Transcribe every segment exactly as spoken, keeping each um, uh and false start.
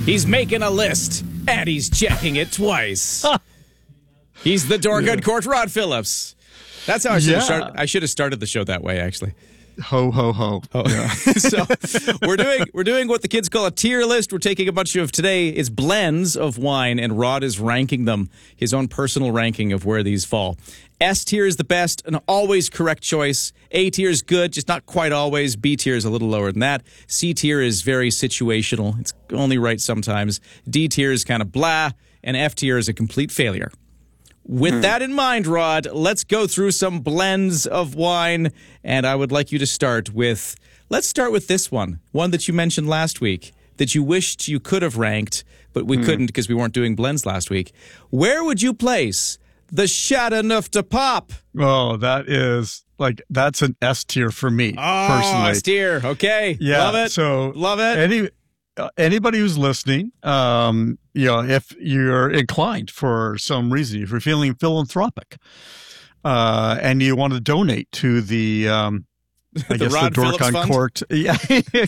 He's making a list, and he's checking it twice. He's the Dorgood yeah. Court, Rod Phillips. That's how I should, yeah. have started, I should have started the show that way, actually. Ho, ho, ho. Oh. Yeah. So we're doing we're doing what the kids call a tier list. We're taking a bunch of, today is blends of wine, and Rod is ranking them, his own personal ranking of where these fall. S tier is the best, an always correct choice. A tier is good, just not quite always. B tier is a little lower than that. C tier is very situational. It's only right sometimes. D tier is kind of blah, and F tier is a complete failure. With hmm. that in mind, Rod, let's go through some blends of wine, and I would like you to start with, let's start with this one, one that you mentioned last week, that you wished you could have ranked, but we hmm. couldn't because we weren't doing blends last week. Where would you place the Chateauneuf du Pape? Oh, that is, like, that's an S tier for me, oh, personally. S tier, okay. Yeah, love it, so love it. Any, uh, anybody who's listening, um, you know, if you're inclined for some reason, if you're feeling philanthropic, uh, and you want to donate to the, um, I the guess Rod the Dork Phillips on Fund? Court, yeah,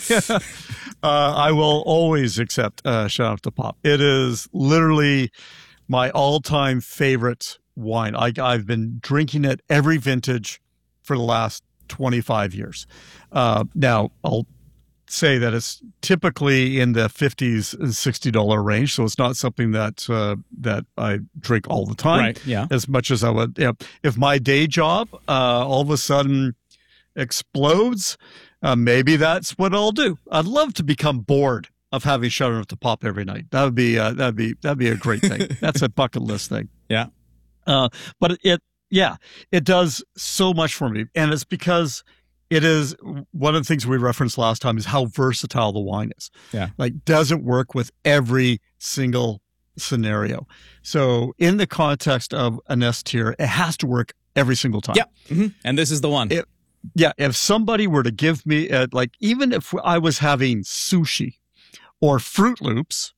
uh, I will always accept uh, Chateauneuf du Pape. It is literally my all-time favorite wine. I, I've been drinking it every vintage for the last twenty-five years. Uh, now, I'll say that it's typically in the fifties and sixty dollars range, so it's not something that uh, that I drink all the time. Right, yeah. As much as I would. You know, if my day job uh, all of a sudden explodes, uh, maybe that's what I'll do. I'd love to become bored of having Chateauneuf du Pape every night. That would be uh, that'd be that'd be a great thing. That's a bucket list thing. Yeah. Uh, but it, yeah, it does so much for me, and it's because it is one of the things we referenced last time is how versatile the wine is. Yeah, like doesn't work with every single scenario. So in the context of an S tier, it has to work every single time. Yeah, mm-hmm. And this is the one. It, yeah, if somebody were to give me a, like, even if I was having sushi or Fruit Loops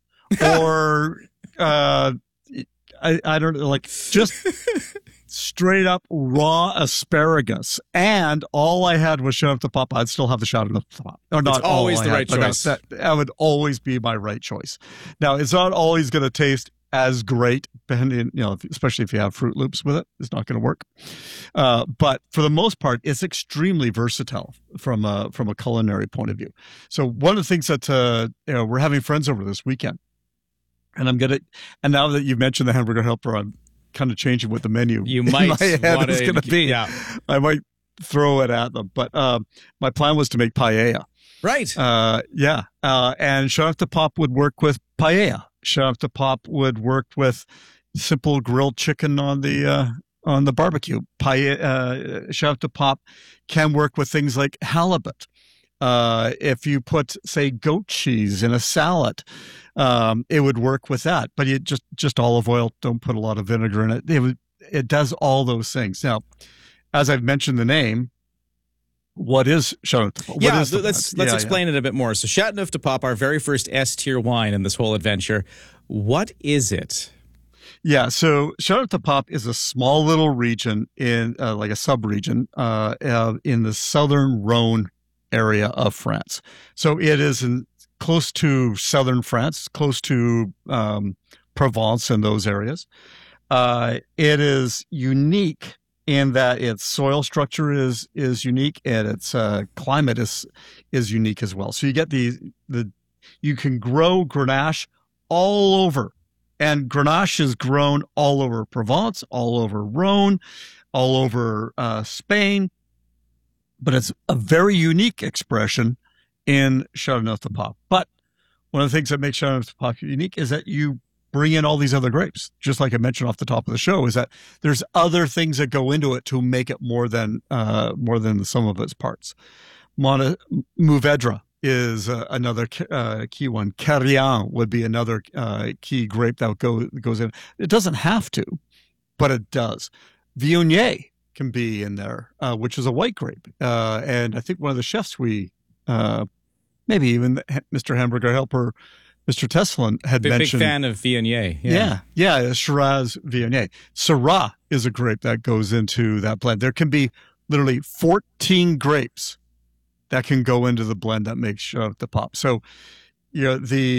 or uh, I, I don't know, like just straight up raw asparagus, and all I had was Chateauneuf du Pape, I'd still have the Chateauneuf du Pape. Or not it's always all the I right had, choice. That, that would always be my right choice. Now, it's not always going to taste as great, depending, you know, especially if you have Fruit Loops with it, it's not going to work. Uh, but for the most part, it's extremely versatile from a, from a culinary point of view. So one of the things that uh, you know, we're having friends over this weekend. And I'm gonna, and now that you've mentioned the Hamburger Helper, I'm kind of changing what the menu you in might my head is going to be. Yeah. I might throw it at them, but uh, my plan was to make paella. Right. Uh, yeah, uh, and Chateauneuf du Pape would work with paella. Chateauneuf du Pape would work with simple grilled chicken on the uh, on the barbecue. Paella, uh, Chateauneuf du Pape can work with things like halibut. Uh, if you put, say, goat cheese in a salad, um, it would work with that. But you just, just olive oil, don't put a lot of vinegar in it. It, would, it does all those things. Now, as I've mentioned the name, what is Chateauneuf du Pape? What yeah, is the let's, blend? let's yeah, explain yeah. it a bit more. So Chateauneuf du Pape, our very first S-tier wine in this whole adventure. What is it? Yeah, so Chateauneuf du Pape is a small little region in, uh, like a sub-region uh, uh, in the southern Rhone area of France. So it is in close to southern France, close to um, Provence and those areas. Uh, it is unique in that its soil structure is is unique, and its uh, climate is is unique as well. So you get the the you can grow Grenache all over, and Grenache is grown all over Provence, all over Rhone, all over uh, Spain. But it's a very unique expression in Chateauneuf du Pape. But one of the things that makes Chateauneuf du Pape unique is that you bring in all these other grapes. Just like I mentioned off the top of the show, is that there's other things that go into it to make it more than uh, more than the sum of its parts. Mona, Mourvedre is uh, another uh, key one. Carignan would be another uh, key grape that go, goes in. It doesn't have to, but it does. Viognier can be in there, uh, which is a white grape. Uh, and I think one of the chefs we, uh, maybe even Mister Hamburger Helper, Mister Teslin had big, mentioned. Big fan of Viognier. Yeah, yeah, yeah Shiraz Viognier. Syrah is a grape that goes into that blend. There can be literally fourteen grapes that can go into the blend that makes Chateauneuf du Pape. So, you know, the